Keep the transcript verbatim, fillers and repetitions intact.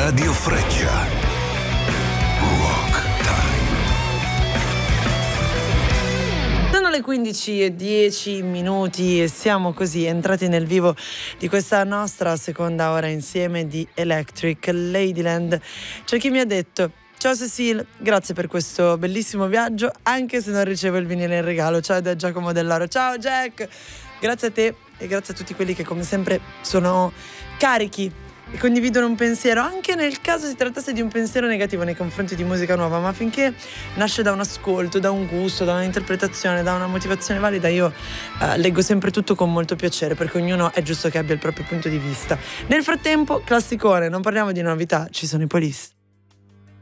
Radio Freccia. Rock Time. Sono le quindici e dieci minuti e siamo così entrati nel vivo di questa nostra seconda ora insieme di Electric Ladyland. C'è chi mi ha detto: ciao Cecile, grazie per questo bellissimo viaggio, anche se non ricevo il vinile in regalo. Ciao da Giacomo Dell'Oro. Ciao Jack, grazie a te e grazie a tutti quelli che come sempre sono carichi e condividono un pensiero, anche nel caso si trattasse di un pensiero negativo nei confronti di musica nuova, ma finché nasce da un ascolto, da un gusto, da un'interpretazione, da una motivazione valida, io eh, leggo sempre tutto con molto piacere, perché ognuno è giusto che abbia il proprio punto di vista. Nel frattempo, classicone, non parliamo di novità, ci sono i Police.